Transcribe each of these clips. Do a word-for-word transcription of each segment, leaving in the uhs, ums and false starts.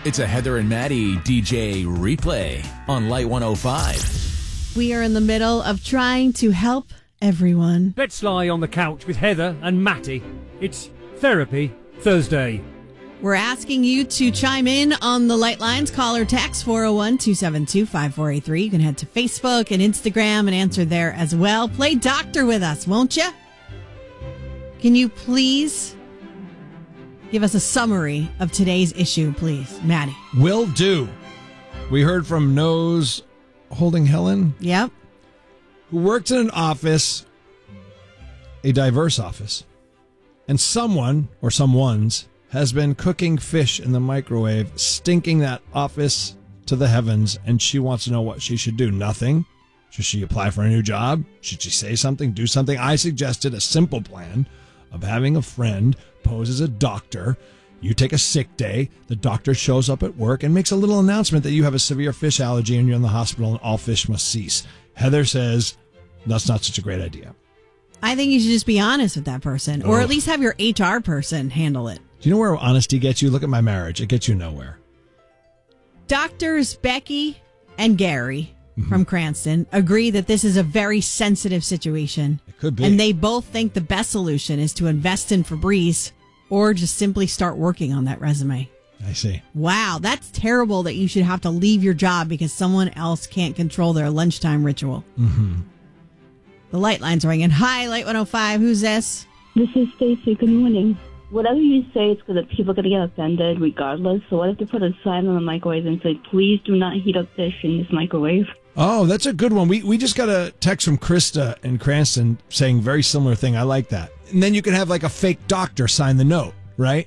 It's a Heather and Maddie D J replay on Light one oh five. We are in the middle of trying to help everyone. Let's lie on the couch with Heather and Matty. It's Therapy Thursday. We're asking you to chime in on the Light Lines. Call or text four oh one, two seven two, five four eight three. You can head to Facebook and Instagram and answer there as well. Play doctor with us, won't you? Can you please give us a summary of today's issue, please, Maddie? Will do. We heard from Nose Holding Helen. Yep. Who worked in an office, a diverse office, and someone or someone's has been cooking fish in the microwave, stinking that office to the heavens, and she wants to know what she should do. Nothing. Should she apply for a new job? Should she say something, do something? I suggested a simple plan of having a friend pose as a doctor. You take a sick day, the doctor shows up at work and makes a little announcement that you have a severe fish allergy and you're in the hospital and all fish must cease. Heather says that's not such a great idea. I think you should just be honest with that person, or Ugh. at least have your H R person handle it. Do you know where honesty gets you? Look at my marriage. It gets you nowhere. Doctors Becky and Gary mm-hmm. from Cranston agree that this is a very sensitive situation. It could be. And they both think the best solution is to invest in Febreze or just simply start working on that resume. I see. Wow, that's terrible that you should have to leave your job because someone else can't control their lunchtime ritual. Mm-hmm. The Light Line's ringing. Hi, Light one oh five. Who's this? This is Stacy. Good morning. Whatever you say, it's because people are going to get offended regardless. So what if they put a sign on the microwave and say, please do not heat up fish in this microwave? Oh, that's a good one. We we just got a text from Krista in Cranston saying very similar thing. I like that. And then you can have like a fake doctor sign the note, right?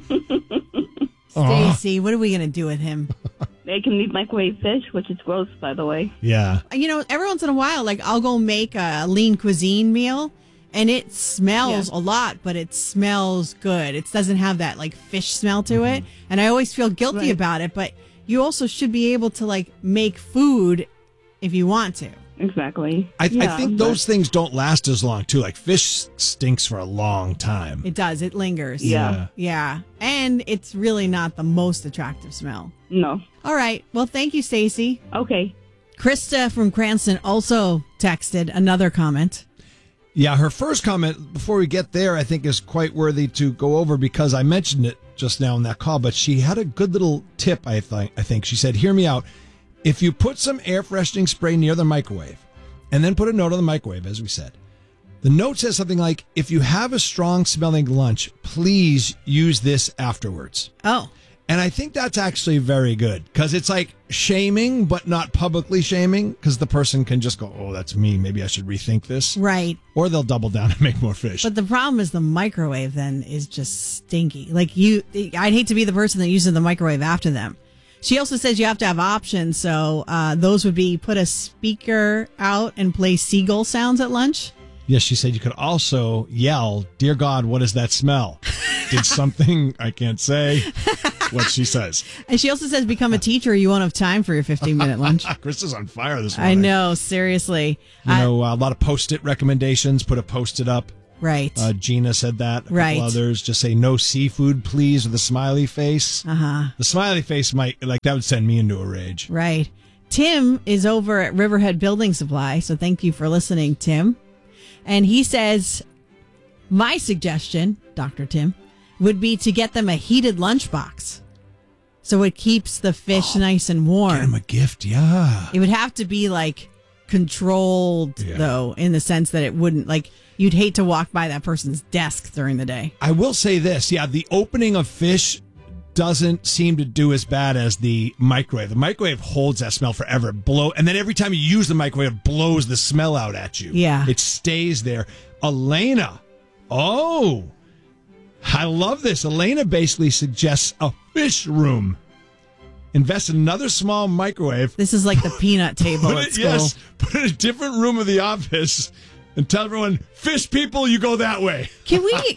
Stacy, what are we going to do with him? They can leave microwave fish, which is gross, by the way. Yeah. You know, every once in a while, like I'll go make a lean cuisine meal. And it smells yeah. a lot, but it smells good. It doesn't have that like fish smell to mm-hmm. it. And I always feel guilty right. about it. But you also should be able to like make food if you want to. Exactly. I, yeah, I think but... those things don't last as long, too. Like fish stinks for a long time. It does. It lingers. Yeah. Yeah. And it's really not the most attractive smell. No. All right. Well, thank you, Stacy. Okay. Krista from Cranston also texted another comment. Yeah, her first comment, before we get there, I think is quite worthy to go over because I mentioned it just now in that call, but she had a good little tip, I think. I think. She said, hear me out. If you put some air freshening spray near the microwave and then put a note on the microwave, as we said, the note says something like, if you have a strong smelling lunch, please use this afterwards. Oh. And I think that's actually very good because it's like shaming, but not publicly shaming because the person can just go, oh, that's me. Maybe I should rethink this. Right. Or they'll double down and make more fish. But the problem is the microwave then is just stinky. Like you, I'd hate to be the person that uses the microwave after them. She also says you have to have options. So uh, those would be put a speaker out and play seagull sounds at lunch. Yes, she said you could also yell, dear God, what is that smell? Did something I can't say. What she says. And she also says become a teacher. You won't have time for your fifteen-minute lunch. Krista's on fire this morning. I know, seriously. You uh, know, a lot of Post-it recommendations. Put a Post-it up. Right. Uh, Gina said that. A right. couple others. Just say no seafood, please, with a smiley face. Uh-huh. The smiley face might, like, that would send me into a rage. Right. Tim is over at Riverhead Building Supply, so thank you for listening, Tim. And he says, my suggestion, Doctor Tim, would be to get them a heated lunchbox. So it keeps the fish oh, nice and warm. Get them a gift, yeah. It would have to be like controlled, yeah. though, in the sense that it wouldn't, like, you'd hate to walk by that person's desk during the day. I will say this, yeah, the opening of fish doesn't seem to do as bad as the microwave. The microwave holds that smell forever. Blow, and then every time you use the microwave, it blows the smell out at you. Yeah. It stays there. Elena, oh, I love this. Elena basically suggests a fish room. Invest in another small microwave. This is like the peanut table put at it, school. Yes, put it in a different room of the office and tell everyone, fish people, you go that way. Can we...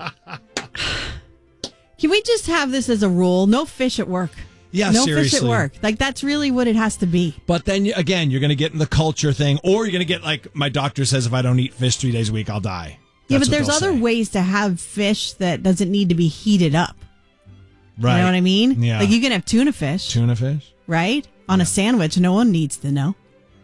Can we just have this as a rule? No fish at work. Yeah, no seriously. fish at work. Like, that's really what it has to be. But then, again, you're going to get in the culture thing, or you're going to get, like, my doctor says if I don't eat fish three days a week, I'll die. Yeah, That's but there's other say. ways to have fish that doesn't need to be heated up. Right. You know what I mean? Yeah. Like you can have tuna fish, Tuna fish? right? On a sandwich. No one needs to know.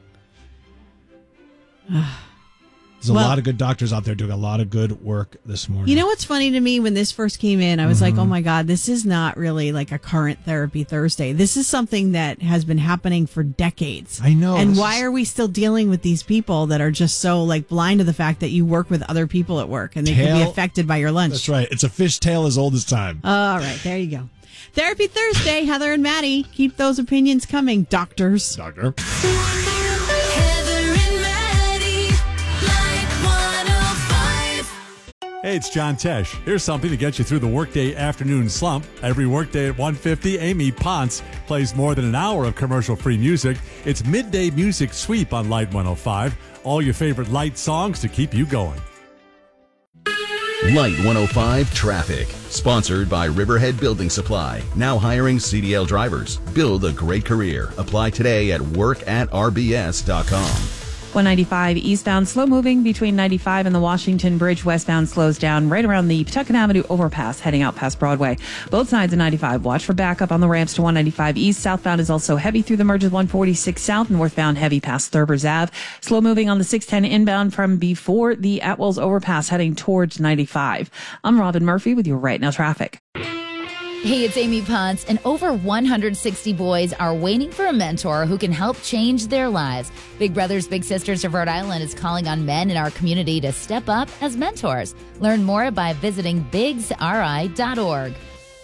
There's a Well- lot of good doctors out there doing a lot of good work this morning. You know what's funny to me when this first came in? I was Mm-hmm. like, oh my God, this is not really like a current Therapy Thursday. This is something that has been happening for decades. I know. And This why is- are we still dealing with these people that are just so like blind to the fact that you work with other people at work and they can be Tail- affected by your lunch? That's right. It's a fish tale as old as time. All right, there you go. Therapy Thursday, Heather and Maddie. Keep those opinions coming, doctors. Doctor. Heather and Maddie, Light one oh five. Hey, it's John Tesh. Here's something to get you through the workday afternoon slump. Every workday at one fifty, Amy Ponce plays more than an hour of commercial-free music. It's Midday Music Sweep on Light one oh five. All your favorite Light songs to keep you going. Light one oh five Traffic. Sponsored by Riverhead Building Supply. Now hiring C D L drivers. Build a great career. Apply today at work at r b s dot com. one ninety-five eastbound, slow moving between ninety-five and the Washington Bridge. Westbound slows down right around the Pawtucket Avenue overpass, heading out past Broadway. Both sides of ninety-five. Watch for backup on the ramps to one ninety-five east. Southbound is also heavy through the merge with one forty-six south. Northbound heavy past Thurbers Ave. Slow moving on the six ten inbound from before the Atwells overpass, heading towards ninety-five. I'm Robin Murphy with your Right Now traffic. Hey, it's Amy Ponce, and over one hundred sixty boys are waiting for a mentor who can help change their lives. Big Brothers Big Sisters of Rhode Island is calling on men in our community to step up as mentors. Learn more by visiting bigs r i dot org.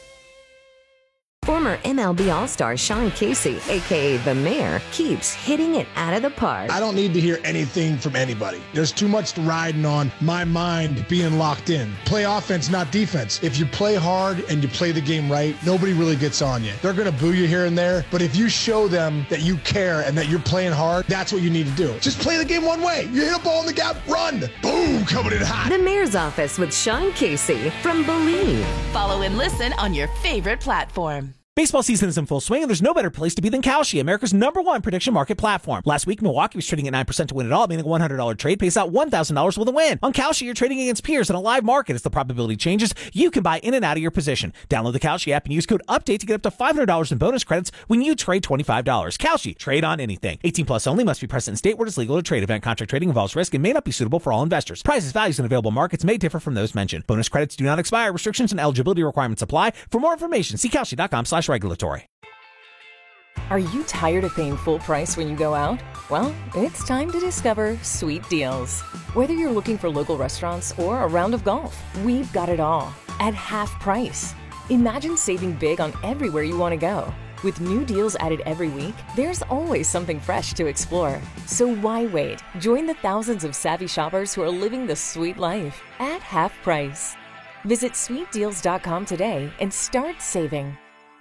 Former M L B All-Star Sean Casey, a k a. The Mayor, keeps hitting it out of the park. I don't need to hear anything from anybody. There's too much riding on my mind being locked in. Play offense, not defense. If you play hard and you play the game right, nobody really gets on you. They're going to boo you here and there, but if you show them that you care and that you're playing hard, that's what you need to do. Just play the game one way. You hit a ball in the gap, run. Boom, coming in hot. The Mayor's Office with Sean Casey from Believe. Follow and listen on your favorite platform. Baseball season is in full swing, and there's no better place to be than Kalshi, America's number one prediction market platform. Last week, Milwaukee was trading at nine percent to win it all, meaning a one hundred dollars trade pays out one thousand dollars with a win. On Kalshi, you're trading against peers in a live market. As the probability changes, you can buy in and out of your position. Download the Kalshi app and use code UPDATE to get up to five hundred dollars in bonus credits when you trade twenty-five dollars. Kalshi, trade on anything. eighteen plus only, must be present in state where it is legal to trade. Event contract trading involves risk and may not be suitable for all investors. Prices, values, and available markets may differ from those mentioned. Bonus credits do not expire. Restrictions and eligibility requirements apply. For more information, see Kalshi.com slash regulatory. Are you tired of paying full price when you go out? Well, it's time to discover Sweet Deals. Whether you're looking for local restaurants or a round of golf, we've got it all at half price. Imagine saving big on everywhere you want to go. With new deals added every week, there's always something fresh to explore. So why wait? Join the thousands of savvy shoppers who are living the sweet life at half price. Visit sweet deals dot com today and start saving.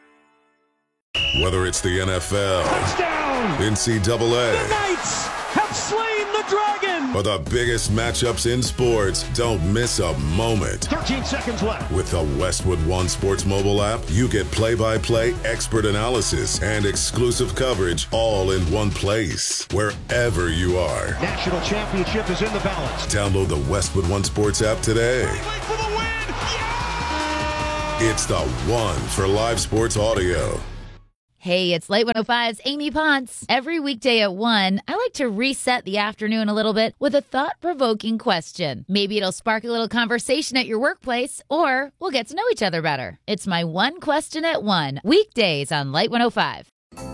Whether it's the N F L, Touchdown! N C double A, The Knights have slain the dragon! or the biggest matchups in sports, don't miss a moment. thirteen seconds left. With the Westwood One Sports mobile app, you get play-by-play expert analysis and exclusive coverage all in one place, wherever you are. National championship is in the balance. Download the Westwood One Sports app today. For the win! It's the one for live sports audio. Hey, it's Light one oh five's Amy Ponce. Every weekday at one, I like to reset the afternoon a little bit with a thought-provoking question. Maybe it'll spark a little conversation at your workplace, or we'll get to know each other better. It's my one question at one, weekdays on Light one oh five.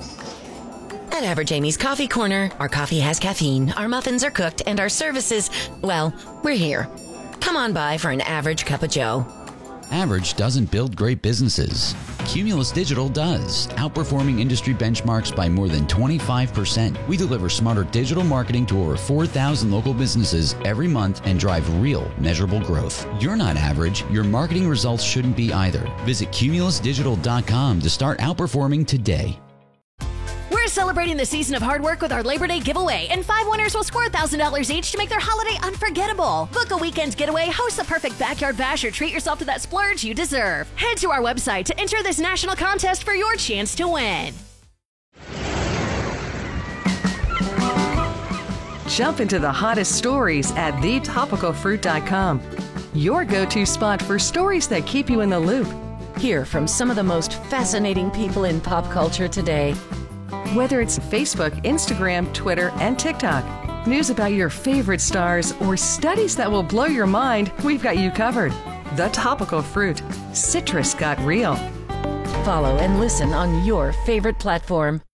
At Average Amy's Coffee Corner, our coffee has caffeine, our muffins are cooked, and our services, well, we're here. Come on by for an average cup of joe. Average doesn't build great businesses. Cumulus Digital does, outperforming industry benchmarks by more than twenty-five percent. We deliver smarter digital marketing to over four thousand local businesses every month and drive real, measurable growth. You're not average. Your marketing results shouldn't be either. Visit cumulus digital dot com to start outperforming today. We're celebrating the season of hard work with our Labor Day giveaway, and five winners will score one thousand dollars each to make their holiday unforgettable. Book a weekend getaway, host the perfect backyard bash, or treat yourself to that splurge you deserve. Head to our website to enter this national contest for your chance to win. Jump into the hottest stories at the topical fruit dot com. Your go-to spot for stories that keep you in the loop. Hear from some of the most fascinating people in pop culture today. Whether it's Facebook, Instagram, Twitter, and TikTok, news about your favorite stars, or studies that will blow your mind, we've got you covered. The Topical Fruit. Citrus got real. Follow and listen on your favorite platform.